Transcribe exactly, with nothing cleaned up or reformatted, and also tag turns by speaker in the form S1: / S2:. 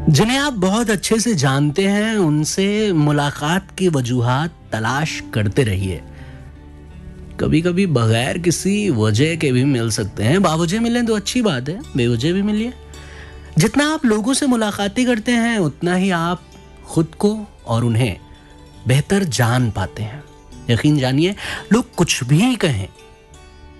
S1: जिन्हें आप बहुत अच्छे से जानते हैं उनसे मुलाकात की वजूहात तलाश करते रहिए। कभी कभी बगैर किसी वजह के भी मिल सकते हैं। बावजह मिलें तो अच्छी बात है, बेवजह भी मिलिए। जितना आप लोगों से मुलाकातें करते हैं उतना ही आप खुद को और उन्हें बेहतर जान पाते हैं। यकीन जानिए, लोग कुछ भी कहें,